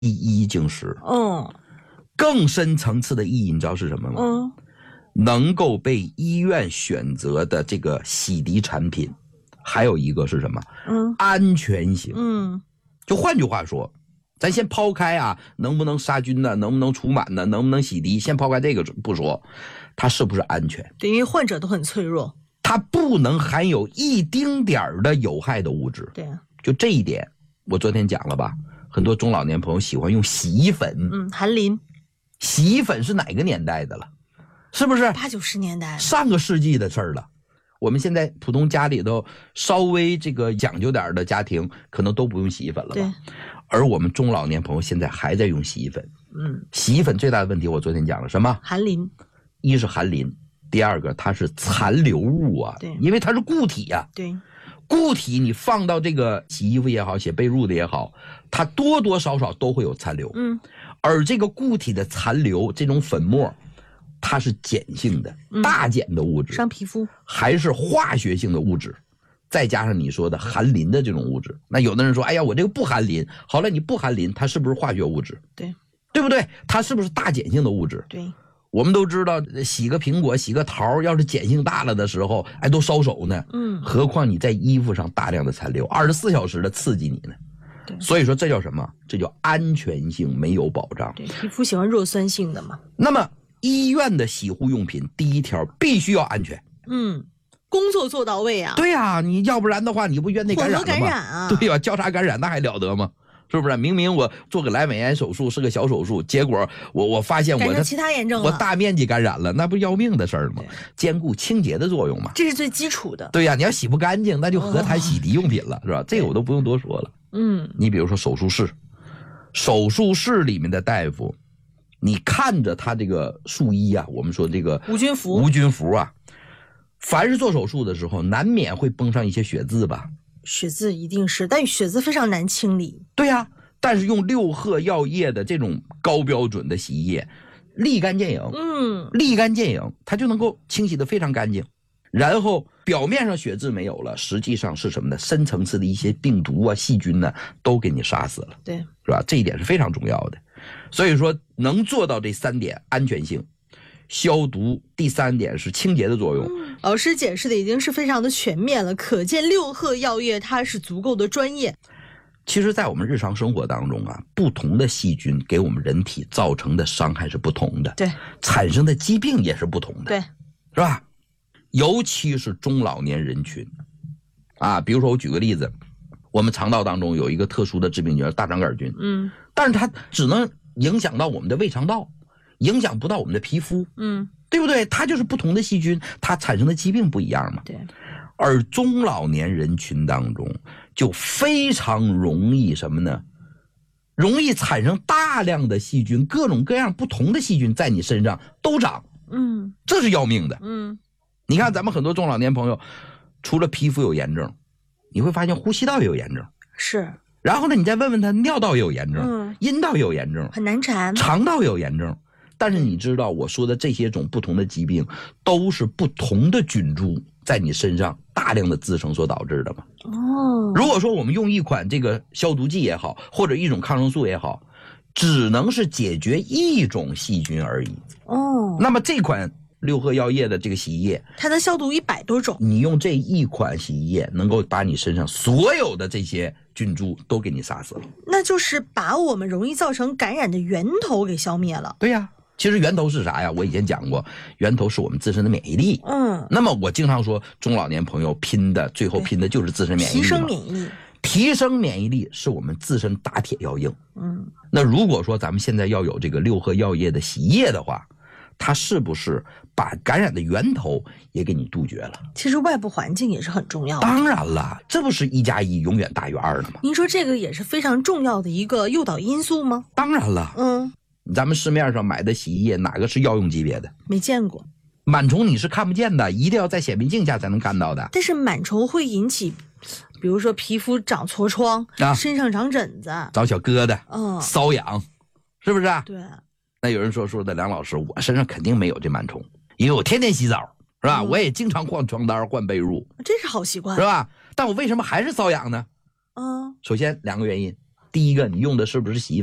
第一净石。更深层次的意义你知道是什么吗？能够被医院选择的这个洗涤产品，还有一个是什么？安全性。就换句话说，咱先抛开啊，能不能杀菌呢？能不能除螨呢？能不能洗涤？先抛开这个不说，它是不是安全？ 对，因为患者都很脆弱， 它不能含有一丁点儿的有害的物质。 对啊， 就这一点，我昨天讲了吧？很多中老年朋友喜欢用洗衣粉。 含磷。 洗衣粉是哪个年代的了？是不是 80、90年代上个世纪的事儿了？我们现在普通家里头稍微这个讲究点的家庭，可能都不用洗衣粉了吧？ 对。 而我们中老年朋友现在还在用洗衣粉。洗衣粉最大的问题，我昨天讲了什么？ 含磷。 一是含磷，第二个它是残留物啊。 对， 因为它是固体啊。 对。 固体你放到这个洗衣服也好，写被褥的也好，它多多少少都会有残留。而这个固体的残留，这种粉末，它是碱性的，大碱的物质， 伤皮肤， 还是化学性的物质，再加上你说的含磷的这种物质。那有的人说，哎呀，我这个不含磷。好了，你不含磷，它是不是化学物质？ 对， 对不对？它是不是大碱性的物质？ 对。 我们都知道，洗个苹果、洗个桃，要是碱性大了的时候，哎，都烧手呢。何况你在衣服上大量的残留，24小时的刺激你呢。所以说这叫什么？这叫安全性没有保障。 对，皮肤喜欢弱酸性的嘛。 那么医院的洗护用品，第一条必须要安全。 工作做到位啊。 对啊，你要不然的话，你不院内感染了吗？ 混合感染啊。 对呀，交叉感染那还了得吗？是不是？明明我做个阑尾炎手术是个小手术，结果我发现我其他炎症了， 我大面积感染了，那不要命的事儿吗？兼顾清洁的作用嘛， 这是最基础的。 对呀，你要洗不干净，那就何谈洗涤用品了，是吧？这个我都不用多说了。你比如说手术室里面的大夫，你看着他这个术衣啊，我们说这个无菌服啊，凡是做手术的时候，难免会崩上一些血渍吧。 血渍一定是，但血渍非常难清理。 对呀，但是用六贺药业的这种高标准的洗衣液，立竿见影。立竿见影，它就能够清洗得非常干净。然后表面上血渍没有了，实际上是什么呢？深层次的一些病毒啊、细菌呢，都给你杀死了。 对， 是吧？这一点是非常重要的。所以说，能做到这3点：安全性、消毒，第3点是清洁的作用。 老师解释的已经是非常的全面了，可见六贺药业它是足够的专业。 其实在我们日常生活当中啊，不同的细菌给我们人体造成的伤害是不同的， 对， 产生的疾病也是不同的， 对， 是吧？尤其是中老年人群啊，比如说我举个例子，我们肠道当中有一个特殊的致病菌大肠杆菌，但是它只能影响到我们的胃肠道，影响不到我们的皮肤，对不对？它就是不同的细菌，它产生的疾病不一样嘛。 对。 而中老年人群当中就非常容易什么呢？容易产生大量的细菌，各种各样不同的细菌在你身上都长，这是要命的。你看咱们很多中老年朋友，除了皮肤有炎症，你会发现呼吸道也有炎症， 是。 然后呢，你再问问他，尿道也有炎症，阴道也有炎症， 很难缠， 肠道也有炎症。但是你知道我说的这些种不同的疾病，都是不同的菌株在你身上大量的滋生所导致的吗？如果说我们用一款这个消毒剂也好，或者一种抗生素也好，只能是解决一种细菌而已。那么这款六贺药业的这个洗衣液， 它能消毒100多种。 你用这一款洗衣液，能够把你身上所有的这些菌株都给你杀死了。 那就是把我们容易造成感染的源头给消灭了。 对呀。其实源头是啥呀？我以前讲过，源头是我们自身的免疫力。那么我经常说，中老年朋友最后拼的就是自身免疫力。提升免疫力是我们自身打铁要硬。那如果说咱们现在要有这个六贺药业的洗衣液的话，它是不是把感染的源头也给你杜绝了？ 其实外部环境也是很重要的。 当然了，这不是1+1永远大于2的吗？ 您说这个也是非常重要的一个诱导因素吗？ 当然了。咱们市面上买的洗衣液哪个是药用级别的？ 没见过。 螨虫你是看不见的，一定要在显微镜下才能看到的。 但是螨虫会引起，比如说皮肤长痤疮，身上长疹子， 长小疙瘩，瘙痒，是不是啊？ 对。 那有人说的梁老师，我身上肯定没有这螨虫，因为我天天洗澡，是吧？我也经常换床单换被褥， 这是好习惯， 是吧？但我为什么还是瘙痒呢？首先2个原因，第一个你用的是不是洗衣粉？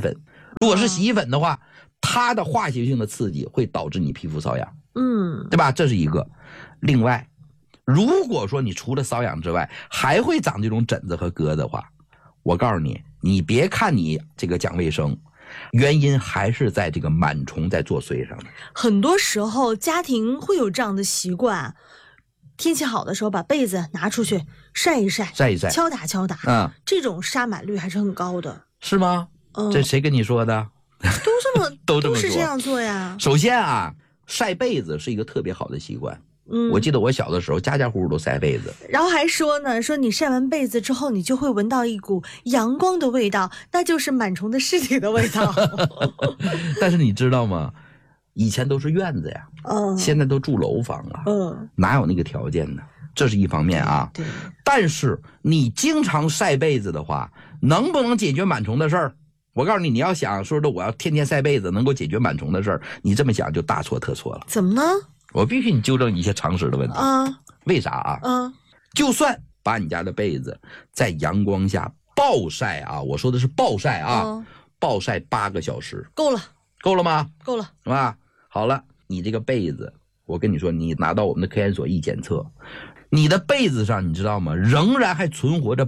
如果是洗衣粉的话，它的化学性的刺激会导致你皮肤瘙痒，对吧？这是一个。另外，如果说你除了瘙痒之外，还会长这种疹子和疙的话，我告诉你，你别看你这个讲卫生，原因还是在这个螨虫在作祟上的。 很多时候家庭会有这样的习惯，天气好的时候把被子拿出去晒一晒，敲打敲打，这种杀螨率还是很高的。 是吗？这谁跟你说的？ 都是这样做呀。 首先啊，晒被子是一个特别好的习惯。我记得我小的时候，家家户户都晒被子。 然后还说呢，说你晒完被子之后，你就会闻到一股阳光的味道，那就是螨虫的尸体的味道。 但是你知道吗？以前都是院子呀，现在都住楼房啊，哪有那个条件呢？这是一方面啊。 对。 但是你经常晒被子的话，能不能解决螨虫的事儿？我告诉你，你要想说的我要天天晒被子能够解决螨虫的事儿，你这么想就大错特错了。 怎么呢？ 我必须你纠正一些常识的问题啊！为啥啊？就算把你家的被子在阳光下暴晒啊，我说的是暴晒啊，暴晒8个小时， 够了吗？ 够了， 是吧？好了，你这个被子，我跟你说，你拿到我们的科研所一检测，你的被子上你知道吗？仍然还存活着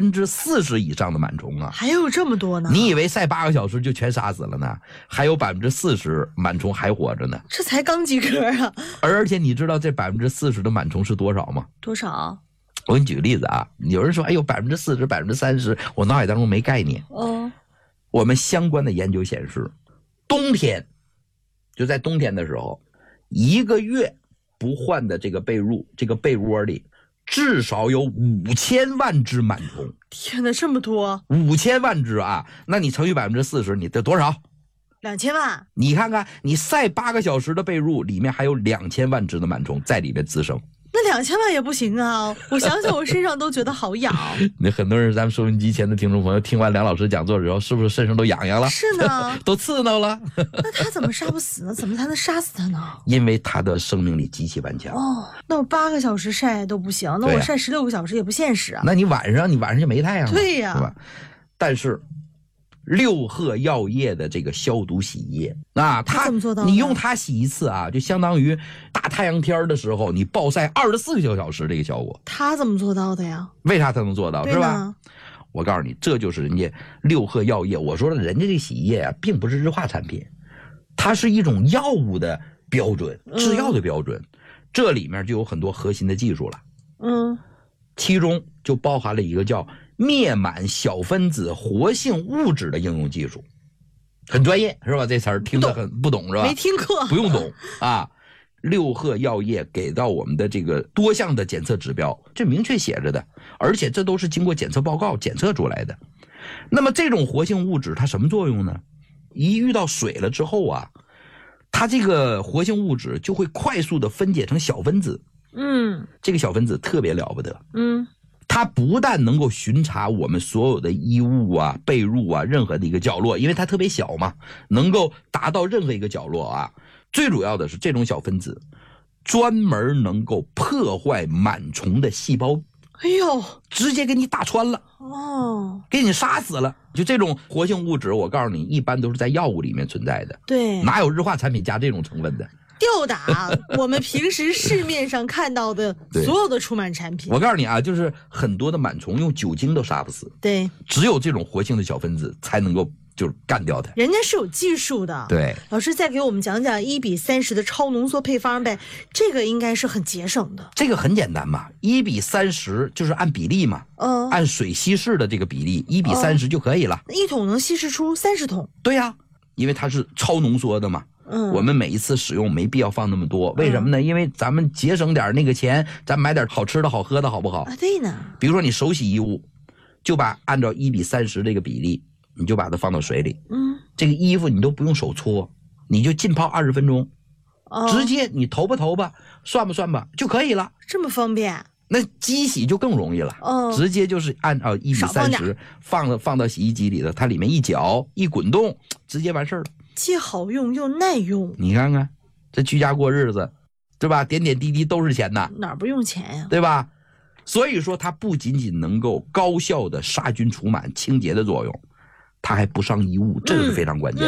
40%以上的螨虫啊！ 还有这么多呢？ 你以为晒8个小时就全杀死了呢？还有40%螨虫还活着呢。 这才刚及格啊！ 而且你知道这40%的螨虫是多少吗？ 多少？ 我给你举个例子啊，有人说哎呦40%、30%，我脑海当中没概念。我们相关的研究显示，冬天就在冬天的时候，1个月不换的这个被褥，这个被窝里至少有5000万只螨虫。 天哪，这么多 ！5000万只啊！那你乘以40%，你得多少 ？2000万。 你看看，你晒8个小时的被褥，里面还有2000万只的螨虫在里面滋生。 那2000万也不行啊！我想想，我身上都觉得好痒。 那很多人，咱们收音机前的听众朋友，听完梁老师讲座之后，是不是身上都痒痒了？ 是呢， 都刺挠了。 那他怎么杀不死呢？怎么才能杀死他呢？ 因为他的生命力极其顽强。 那我8个小时晒都不行，那我晒16个小时也不现实啊。 那你晚上就没太阳了。 对呀， 是吧？但是六鹤药业的这个消毒洗衣液啊，它怎么做到？ 你用它洗一次啊，就相当于大太阳天的时候你暴晒24个小时这个效果。 它怎么做到的呀？ 为啥它能做到？是吧？我告诉你，这就是人家六鹤药业。我说了，人家这洗衣液啊，并不是日化产品，它是一种药物的标准，制药的标准。这里面就有很多核心的技术了。其中就包含了一个叫灭螨小分子活性物质的应用技术，很专业是吧？这词儿听得很不懂是吧？ 没听过， 不用懂啊。六鹤药业给到我们的这个多项的检测指标，这明确写着的，而且这都是经过检测报告检测出来的。那么这种活性物质它什么作用呢？一遇到水了之后啊，它这个活性物质就会快速的分解成小分子。这个小分子特别了不得。它不但能够巡查我们所有的衣物啊、被褥啊任何的一个角落，因为它特别小嘛，能够达到任何一个角落啊。最主要的是这种小分子专门能够破坏螨虫的细胞。 哎呦， 直接给你打穿了给你杀死了。就这种活性物质，我告诉你，一般都是在药物里面存在的。 对， 哪有日化产品加这种成分的？ 吊打我们平时市面上看到的所有的除螨产品。 我告诉你啊，就是很多的螨虫用酒精都杀不死。 对， 只有这种活性的小分子才能够就是干掉它。 人家是有技术的。 对， 老师再给我们讲讲1:30的超浓缩配方呗，这个应该是很节省的。 这个很简单嘛，1:30就是按比例嘛，按水稀释的这个比例1:30就可以了。 一桶能稀释出30桶。 对呀，因为它是超浓缩的嘛。我们每一次使用没必要放那么多，为什么呢？因为咱们节省点那个钱，咱买点好吃的好喝的好不好啊？对呢。 比如说你手洗衣物，就按照1:30这个比例，你就把它放到水里。这个衣服你都不用手搓，你就浸泡20分钟，直接你投吧，算吧就可以了。 这么方便？ 那机洗就更容易了。直接就是按照1:30放到洗衣机里的，它里面一搅一滚动，直接完事儿了。 既好用又耐用。 你看看这居家过日子，对吧？点点滴滴都是钱呐， 哪不用钱呀？ 对吧？所以说它不仅仅能够高效的杀菌除螨清洁的作用， 它还不伤衣物，这个是非常关键。